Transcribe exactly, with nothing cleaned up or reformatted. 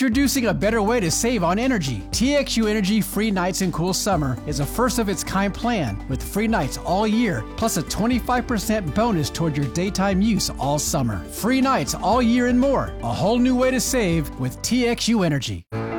Introducing a better way to save on energy. T X U Energy Free Nights and Cool Summer is a first-of-its-kind plan with free nights all year, plus a twenty-five percent bonus toward your daytime use all summer. Free nights all year and more. A whole new way to save with T X U Energy.